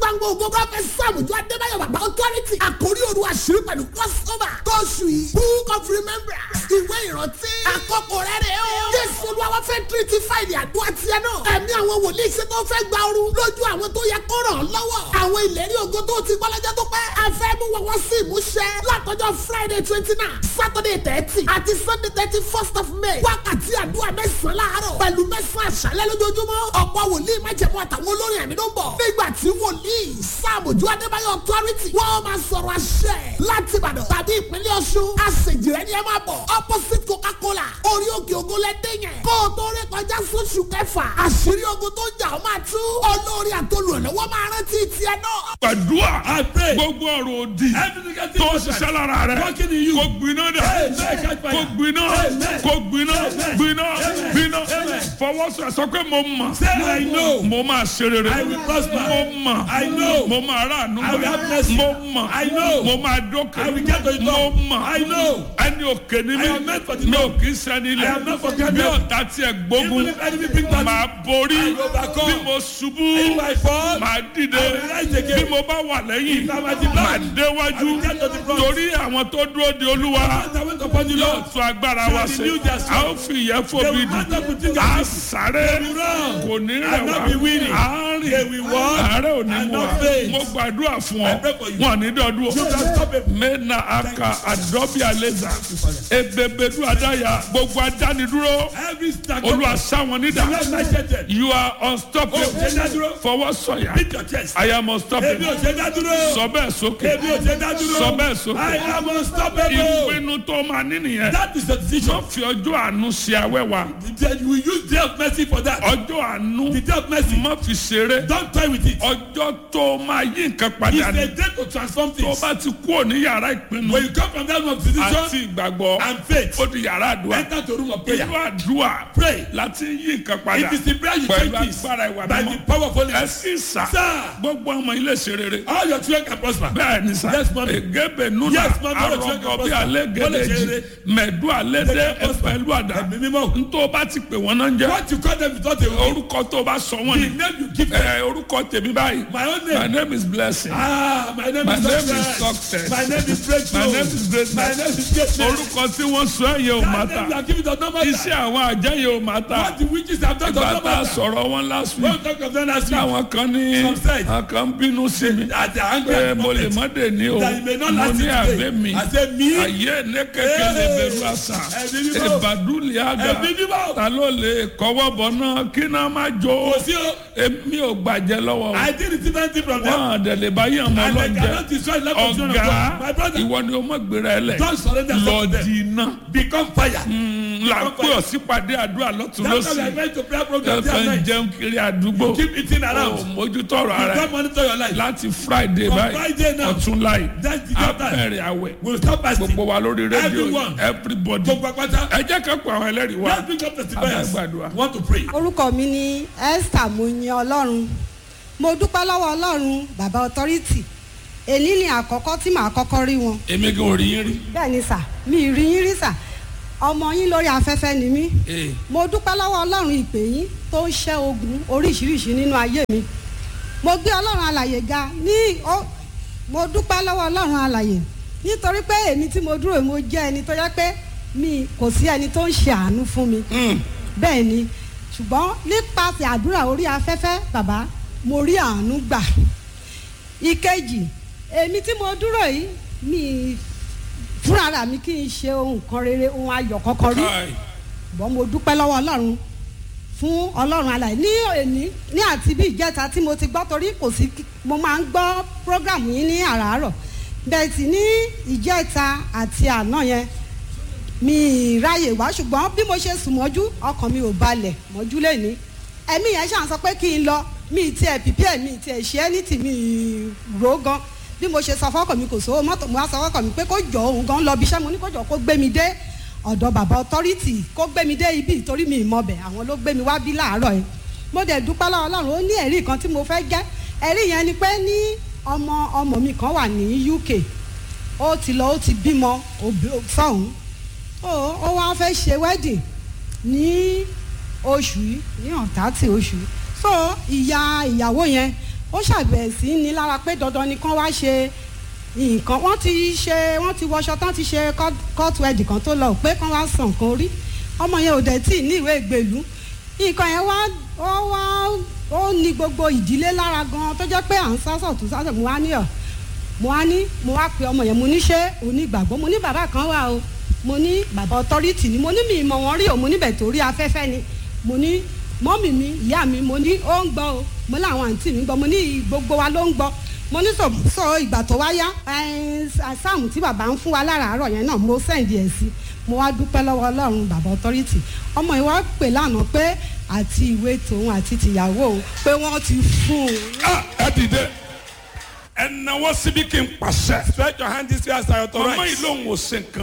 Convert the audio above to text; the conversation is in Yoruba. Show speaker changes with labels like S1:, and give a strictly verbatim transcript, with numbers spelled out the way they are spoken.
S1: gbàngbò ògo prọfẹ̀t Sàmójú Adébáyọ̀ bàbá authority àkórí òru àṣírí pẹ̀lú crossover tóṣù yìí book of remembrance ìwé ìrántí àkókò rẹ̀ rẹ̀ o. Jésù Olúwa fẹ́ tírítì fáìlì àdúrà tiẹ̀ náà. Ẹ̀mí àwọn wòlíì ṣe tó fẹ́ gba ooru lójú àwọn tó yẹ kó ràn án lọ́wọ́. Àwọn ìlérí ògo tó ti gbọ́ lọ́jọ́ tó pẹ́. A fẹ́ mú wọn wá sí ìmúṣẹ látọjọ́ Friday twenty nine Saturday thirty àti Sunday thirty first of May. Wákàtí àdúrà mẹ́sàn-án láàárọ̀ pẹ̀lú mẹ́sàn-án àṣálẹ́ lójoojúmọ́. Ọ̀pọ̀ wòlíì májẹ̀mú àtàwọn olórin ẹ̀mí ló ń bọ̀. Nígbà tí wòlíì Sàmójú Adébáyọ̀ authority wọ́n máa sọ̀rọ̀ àṣẹ láti Ìbàdàn tàbí ìpínlẹ̀ Ọ̀ṣun. Àṣejì rẹ̀ ni ẹ máa bọ̀. Opposite Coca-Cola orí òkè ògo lẹ́dẹ̀ yẹn. Kó o tó rí kọjá sóṣù kẹfà. Àṣírí ogun tó jà ó máa tú. Olórí àtolùrànlọ́wọ́ máa rántí tiẹ̀ náà.
S2: Gbàdúrà gbogbo ọ̀rọ̀ òdì tó ṣiṣẹ́ lára rẹ̀ kò gbiná dà kò gbiná kò gbiná gbiná gbiná fọwọ́sọ sọ pé mo mọ̀ mo máa ṣe rere mo mọ̀ mo máa ráàánú mo mọ̀ mo máa dókè mo mọ̀ ẹni òkè ni mi mi ò kì í sẹ́ni ilẹ̀ bí ọ̀tá tiẹ̀ gbógun máa borí bí mo ṣubú máa dìde bí mo bá wà lẹ́yìn máa déwájú torí àwọn tó dúró de Olúwa yóò tún agbára wa ṣe a ó fi ìyẹn fòbi dì a sáré kò ní rẹ̀ wá a rìn àárẹ̀ ò ní mú wa mo gbàdúrà fún ọ wọn ní dọdún o mena aka adọbi aleza ebebedu adaya gbogbo adánidúró Olúwa sáwọn nídà you are unstoppable fọwọ́ sọ̀yà I am unstoppable sọ bẹ́ẹ̀ sókè sọ bẹ́ẹ̀ sókè ìpinnu tó máa ní nìyẹn tó fi ọjọ́ àánú ṣe awẹ́wà ọjọ́ àánú má fi ṣeré ọjọ́ tó máa yí nǹkan padà ní tó bá ti kú òní yàrá ìpinnu àti ìgbàgbọ́ ó di yàrá àdúrà inú àdúrà láti yí nǹkan padà pẹ̀lú agbára ìwà mímọ́ ẹ sì sà gbogbo ọmọ ilé ṣe rere bẹ́ẹ̀ ni sà egebe nuna arọgọ bí alẹ́ gẹ́lẹ́jì mẹ̀dú alẹ́ dẹ́ ẹ̀fẹ̀lú àdá ntọ́ bá ti pè wọ́n náà ń jẹ́ orúkọ tó bá sọ wọ́n ni orúkọ tèmi báyìí my name is blessing
S3: my name
S2: is success
S3: my name is breakthrough
S2: my name is greatness orúkọ tí wọ́n sọ ẹ̀yẹ ò máa ta iṣẹ́ àwọn àjẹ́ yẹ ò máa ta ìgbà tá a sọ̀rọ̀ wọn last week àwọn kan ní àwọn kan bínú sí mi ẹ mo lè má dé ní o mo ní àbẹ mi ayé ní kékeré lè bẹ̀rù àṣà ìbàdúlẹ̀ àgà ta ló lè kọ́wọ́ bọ̀ náà kí náà má jó èmi ò gbàjẹ́ lọ́wọ́ wọn àdẹ̀lẹ̀ báyìí ọmọ ọlọ́jẹ́ ọ̀gá ìwọ ni o mọ̀ gbéra ẹ lẹ̀ lọ di iná la pé ọ̀sípàdé àdúrà lọ́tún lọ́sì ẹ̀fẹ̀ ń jẹun kiri àdúgbò ò mójútó ọ̀rọ̀ ara ẹ̀ láti Friday báyìí ọ̀tún láì abẹ́rẹ́ àwẹ̀ gbogbo wa lórí rédíò everybody ẹ jẹ́ ká pọ̀ àwọn ẹlẹ́rìí wa abẹ́gbàdúrà.
S4: orúkọ mi ni Esther Moyin Ọlọ́run mo dúpẹ́ lọ́wọ́ Ọlọ́run bàbá authority èyí ni àkọ́kọ́ tí màá kọ́kọ́ rí wọn.
S2: èmi gan ò rí yín rí.
S4: bẹ́ẹ̀ ni sà mi ì rí yín rí sà ọmọ yín lórí afẹ́fẹ́ ni mí. mo dúpẹ́ lọ́wọ́ Ọlọ́run ìpè yín tó ń ṣẹ́ ogun oríṣiríṣi nínú ayé mi. mo gbé Ọlọ́run alàyè ga ní mo dúpẹ́ lọ́wọ́ Ọlọ́run alàyè nítorí pé èmi tí mo dúró mo jẹ́ ẹni tó yẹ pé mi kò sí ẹni tó ń ṣe àánú fún mi. bẹ́ẹ̀ ni ṣùgbọ́n nípasẹ̀ àdúrà orí afẹ́fẹ́ bàbá mo rí àánú gbà. ìkejì èmi tí mo dúró yìí mi fúnra mi kì í ṣe ohun kan rere ohun ayọ̀ kankan rí bọ́n mo dúpẹ́ lọ́wọ́ Ọlọ́run fún Ọlọ́run alààyè ní òní ní àti bí ìjẹta tí mo ti gbọ́ torí kò sí mo máa ń gbọ́ prógrámù yín ní àràárọ̀ bẹ́ẹ̀ sì ní ìjẹta àti àná yẹn mi ráyè wá ṣùgbọ́n bí mo ṣe sùn mọ́jú ọkàn mi ò balẹ̀ mọ́jú lẹ́ni ẹ̀mí yẹn ṣàn sọ pé kí n lọ mi ti ẹ̀ pípí ẹ̀ mi ti ẹ̀ ṣe é ní tì mí rò gan bí mo ṣe sọ fọ́kàn mi kò sówó mọ́tò mo wá sọ fọ́kàn mi pé kó jọ òun gan lọ bí iṣẹ́ mo ní kó jọ kó gbé mi dé ọ̀dọ̀ bàbá authority kó gbé mi dé ibi ìtorí mi ìmọ̀ bẹ̀ àwọn ló gbé mi wá bí láàárọ̀ yẹn mo dẹ̀ dúpẹ́ lọ́wọ́ Ọlọ́run ó ní ẹ̀rí kan tí mo fẹ́ jẹ́ ẹ̀rí yẹn ni pé ní ọmọ ọmọ mi kan wà ní U K ó ti lọ ó ti bímọ sọ́hún ó wá fẹ́ ṣe wedding ní oṣù yìí ní ọ̀tá tí oṣù so ìyá ìyàwó yẹn ó ṣàbẹ̀ sí ní lára pé dandan ni kán wá ṣe nǹkan wọ́n ti ṣe wọ́n ti wọṣọ tán ti ṣe court wedding kan tó lọ pé kán wá sàn kan orí ọmọ yẹn ò dẹ̀ tí ní ìwé ìgbèlú nǹkan yẹn wá ó wá ó ní gbogbo ìdílé lára gan tó jẹ́ pé à ń sásọ̀ tó sásọ̀ mo wá ní ọ̀ mo wá ní mo wá pe ọmọ yẹn mo ní ṣé onígbàgbọ́ mo ní bàbá kan wà o mo ní bàbá authority ni mo ní mi ìmọ̀ wọn rí o mo níbẹ̀ torí afẹ́fẹ́ ni mo ní mọ́mì mi ìyá mi mo ní ó ń gbọ́ o mo láwọn àǹtí mi gbọ́ mo ní gbogbo wa ló ń gbọ́ mo ní sọ sọ ìgbà tó wá yá sáàmù tí bàbá ń fún wa láràárọ̀ yẹn náà mo sẹ́ǹdì ẹ̀ sí mo wá dúpẹ́ lọ́wọ́ ọlọ́run bàbá authority ọmọ yìí wá pè lánàá pé àti ìwé tòun àti tìyàwó òun pé wọ́n ti fún un.
S2: ẹ dìde ẹ náwó síbi kí n pàṣẹ.
S3: Stretch your hand this way as I authorize.
S2: mama yìí ló ń wò sí nǹkan.